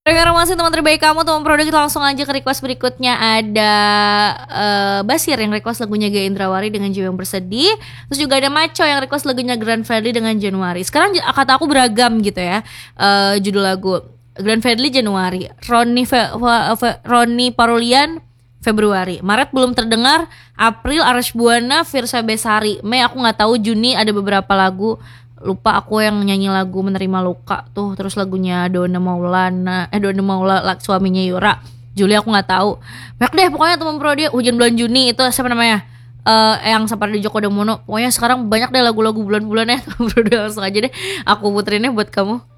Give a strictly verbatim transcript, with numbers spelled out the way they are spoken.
Reklamasi teman terbaik kamu, teman produk, kita langsung aja ke request berikutnya. Ada uh, Basir yang request lagunya Gaya Indrawari dengan Jiwa yang Bersedih. Terus juga ada Maco yang request lagunya Grand Fredly dengan Januari. Sekarang kata aku beragam gitu ya, uh, judul lagu. Grand Fredly Januari, Roni Fe, Fe, Fe, Roni Parulian Februari, Maret belum terdengar, April Arash Buana, Firsa Besari, Mei aku nggak tahu, Juni ada beberapa lagu. Lupa aku yang nyanyi lagu Menerima Luka tuh, terus lagunya Donna Maulana eh Donna Maula suaminya Yura. Juli aku nggak tahu. Banyak deh pokoknya teman pro dia. Hujan bulan Juni itu siapa namanya, uh, yang Sapardi Djoko Damono. Pokoknya sekarang banyak deh lagu-lagu bulan-bulan ya. Teman pro dia, langsung aja deh aku puterinnya buat kamu.